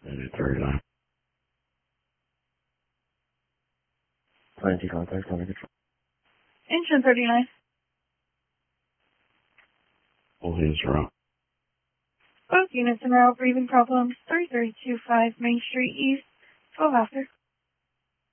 Maybe 39. Plan to contact under control. Engine 39. All units are out. Both units are now breathing problems. 3325 Main Street East. 12 after.